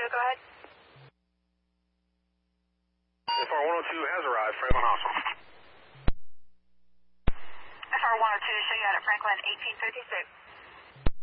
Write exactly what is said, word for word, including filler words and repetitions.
go ahead. F R one oh two has arrived, Franklin Hospital. F R one oh two, show you out at Franklin eighteen fifty-six.